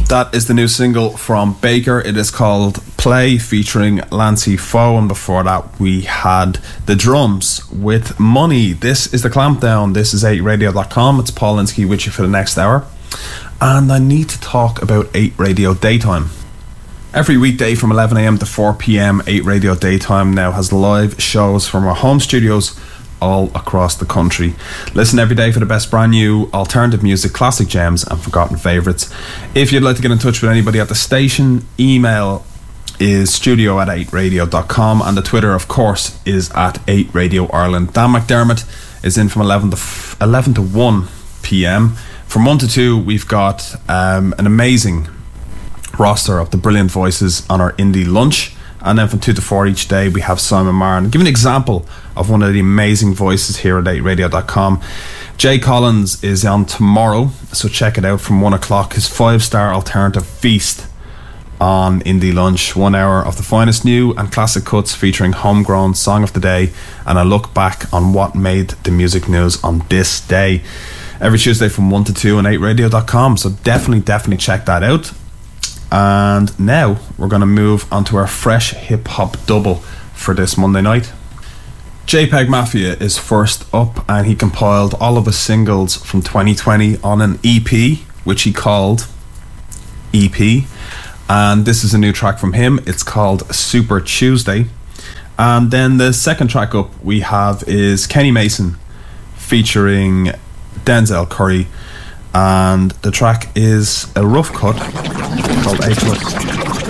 That is the new single from Baker. It is called Play, featuring Lancey Foe, and before that we had The Drums with Money. This is The Clampdown. This is 8radio.com. It's Paul Linsky with you for the next hour. And I need to talk about 8 Radio Daytime. Every weekday from 11am to 4pm, 8 Radio Daytime now has live shows from our home studios all across the country. Listen every day for the best brand new alternative music, classic gems and forgotten favourites. If you'd like to get in touch with anybody at the station, email is studio@8radio.com, and the Twitter, of course, is at 8Radio Ireland. Dan McDermott is in from 11 to 1pm. From 1 to 2 we've got an amazing roster of the brilliant voices on our indie lunch. And then from 2 to 4 each day we have Simon Martin. Give an example of one of the amazing voices here at 8radio.com. Jay Collins is on tomorrow, so check it out from 1 o'clock. His 5-star alternative feast on Indie Lunch. 1 hour of the finest new and classic cuts featuring homegrown song of the day and a look back on what made the music news on this day. Every Tuesday from 1 to 2 on 8radio.com, so definitely check that out. And now we're going to move on to our fresh hip-hop double for this Monday night. JPEG Mafia is first up, and he compiled all of his singles from 2020 on an EP, which he called EP. And this is a new track from him. It's called Super Tuesday. And then the second track up we have is Kenny Mason featuring Denzel Curry. And the track is a rough cut called A+.